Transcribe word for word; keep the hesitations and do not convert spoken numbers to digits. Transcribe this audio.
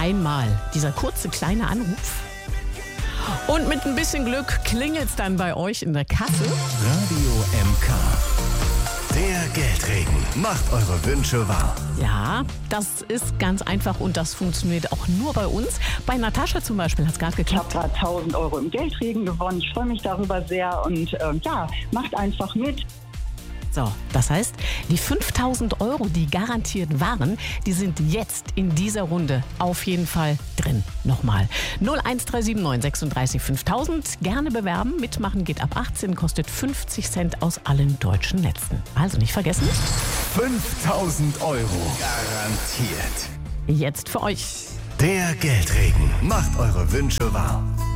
einmal dieser kurze kleine Anruf. Und mit ein bisschen Glück klingelt es dann bei euch in der Kasse. Radio M K. Der Geldregen macht eure Wünsche wahr. Ja, das ist ganz einfach und das funktioniert auch nur bei uns. Bei Natascha zum Beispiel hat es gerade Ich habe geklappt. gerade tausend Euro im Geldregen gewonnen. Ich freue mich darüber sehr und ähm, ja, macht einfach mit. So, das heißt, die fünftausend Euro, die garantiert waren, die sind jetzt in dieser Runde auf jeden Fall drin. Nochmal. null eins drei sieben neun sechsunddreißig fünftausend. Gerne bewerben. Mitmachen geht ab achtzehn, kostet fünfzig Cent aus allen deutschen Netzen. Also nicht vergessen. fünftausend Euro. Garantiert. Jetzt für euch. Der Geldregen macht eure Wünsche wahr.